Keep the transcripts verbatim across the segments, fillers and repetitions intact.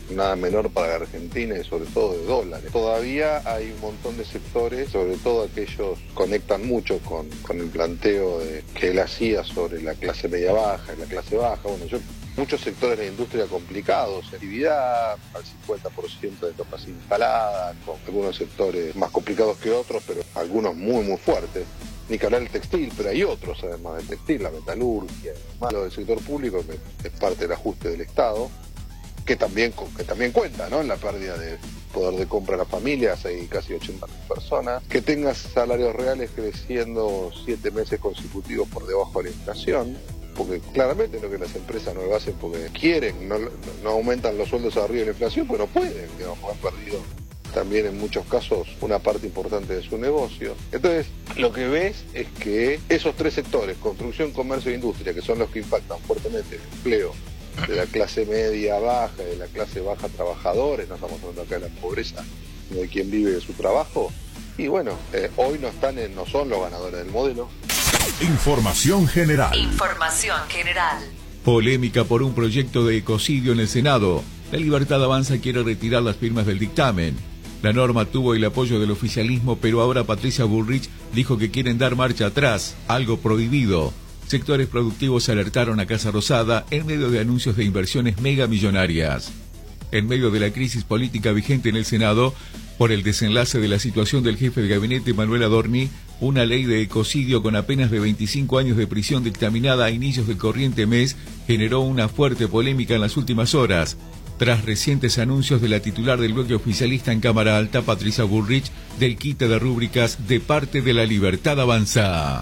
nada menor para la Argentina y sobre todo de dólares. Todavía hay un montón de sectores, sobre todo aquellos que conectan mucho con, con el planteo de, que él hacía sobre la clase media baja y la clase baja. Bueno, yo muchos sectores de la industria complicados, actividad al cincuenta por ciento de capacidad instalada, con algunos sectores más complicados que otros, pero algunos muy muy fuertes. Ni que hablar del textil, pero hay otros además del textil, la metalurgia, más lo del sector público, que es parte del ajuste del Estado, que también, que también cuenta, ¿no?, en la pérdida de poder de compra de las familias, hay casi ochenta mil personas, que tengas salarios reales creciendo siete meses consecutivos por debajo de la inflación, porque claramente lo que las empresas no lo hacen porque quieren, no, no aumentan los sueldos arriba de la inflación, pues no pueden, digamos, han perdido también en muchos casos una parte importante de su negocio. Entonces, lo que ves es que esos tres sectores, construcción, comercio e industria, que son los que impactan fuertemente el empleo de la clase media baja, de la clase baja trabajadores, no estamos hablando acá de la pobreza, sino de quien vive de su trabajo, y bueno, eh, hoy no están en, no son los ganadores del modelo. Información general. Información general. Polémica por un proyecto de ecocidio en el Senado. La Libertad Avanza quiere retirar las firmas del dictamen. La norma tuvo el apoyo del oficialismo, pero ahora Patricia Bullrich dijo que quieren dar marcha atrás, algo prohibido. Sectores productivos alertaron a Casa Rosada en medio de anuncios de inversiones megamillonarias. En medio de la crisis política vigente en el Senado, por el desenlace de la situación del jefe de gabinete Manuel Adorni, una ley de ecocidio con apenas de veinticinco años de prisión dictaminada a inicios del corriente mes generó una fuerte polémica en las últimas horas. Tras recientes anuncios de la titular del bloque oficialista en Cámara Alta, Patricia Bullrich, del quite de rúbricas de parte de la Libertad Avanza.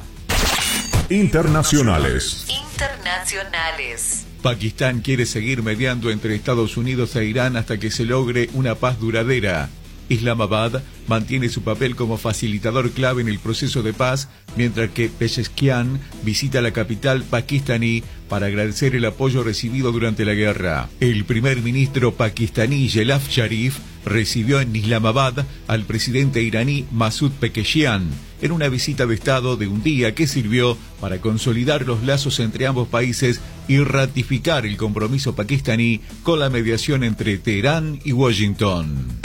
Internacionales. Internacionales. Pakistán quiere seguir mediando entre Estados Unidos e Irán hasta que se logre una paz duradera. Islamabad mantiene su papel como facilitador clave en el proceso de paz, mientras que Pezeshkian visita la capital pakistaní para agradecer el apoyo recibido durante la guerra. El primer ministro pakistaní Shelaf Sharif recibió en Islamabad al presidente iraní Masoud Pezeshkian en una visita de Estado de un día que sirvió para consolidar los lazos entre ambos países y ratificar el compromiso pakistaní con la mediación entre Teherán y Washington.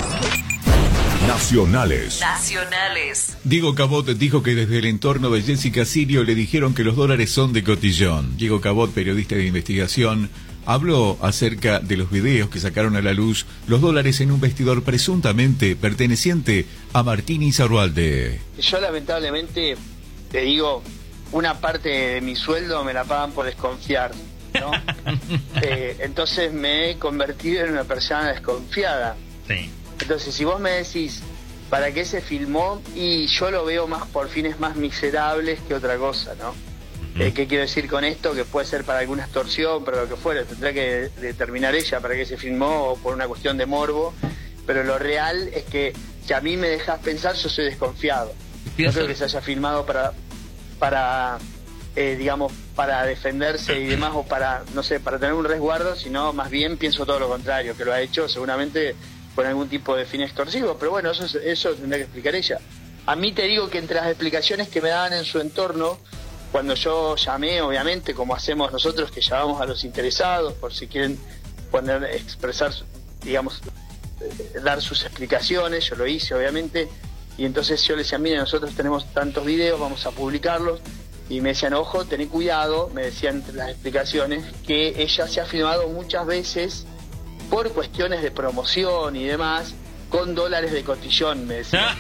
Nacionales. Nacionales. Diego Cabot dijo que desde el entorno de Jessica Sirio le dijeron que los dólares son de cotillón. Diego Cabot, periodista de investigación, habló acerca de los videos que sacaron a la luz los dólares en un vestidor presuntamente perteneciente a Martín Insaurralde. Yo lamentablemente, te digo, una parte de mi sueldo me la pagan por desconfiar, ¿no? eh, entonces me he convertido en una persona desconfiada. Sí. Entonces, si vos me decís, ¿para qué se filmó? Y yo lo veo más por fines más miserables que otra cosa, ¿no? Uh-huh. Eh, ¿Qué quiero decir con esto? Que puede ser para alguna extorsión, pero lo que fuera, tendrá que determinar ella para qué se filmó o por una cuestión de morbo. Pero lo real es que, si a mí me dejas pensar, yo soy desconfiado. No creo que se haya filmado para, para eh, digamos, para defenderse y demás, o para, no sé, para tener un resguardo, sino más bien pienso todo lo contrario, que lo ha hecho seguramente con algún tipo de fin extorsivo, pero bueno, eso, eso tendrá que explicar ella. A mí te digo que entre las explicaciones que me daban en su entorno, cuando yo llamé, obviamente, como hacemos nosotros, que llamamos a los interesados, por si quieren poner, expresar, digamos, eh, dar sus explicaciones, yo lo hice, obviamente, y entonces yo les decía, mire, nosotros tenemos tantos videos, vamos a publicarlos, y me decían, ojo, tené cuidado, me decían entre las explicaciones, que ella se ha filmado muchas veces por cuestiones de promoción y demás, con dólares de cotillón, me decían.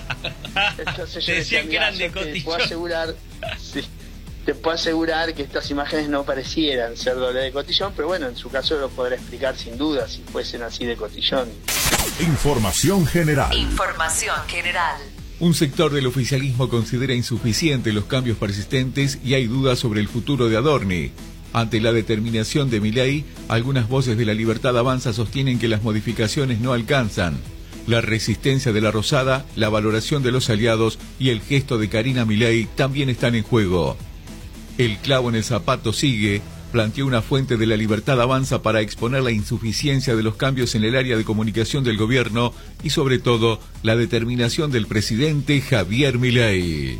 Entonces yo te decía, decían que eran de te cotillón. puedo asegurar, sí, te puedo asegurar que estas imágenes no parecieran ser dólares de cotillón, pero bueno, en su caso lo podrá explicar sin duda, si fuesen así de cotillón. Información general. Información general. Un sector del oficialismo considera insuficientes los cambios persistentes y hay dudas sobre el futuro de Adorni. Ante la determinación de Milei, algunas voces de la Libertad Avanza sostienen que las modificaciones no alcanzan. La resistencia de la Rosada, la valoración de los aliados y el gesto de Karina Milei también están en juego. El clavo en el zapato sigue, planteó una fuente de la Libertad Avanza para exponer la insuficiencia de los cambios en el área de comunicación del gobierno y sobre todo la determinación del presidente Javier Milei.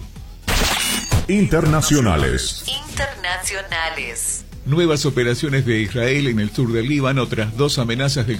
Internacionales. Internacionales. Nuevas operaciones de Israel en el sur del Líbano tras dos amenazas del